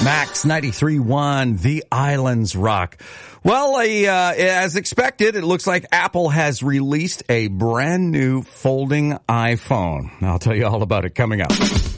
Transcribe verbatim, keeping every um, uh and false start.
Max ninety-three point one, The Islands Rock. Well, uh, as expected, it looks like Apple has released a brand new folding iPhone. I'll tell you all about it coming up.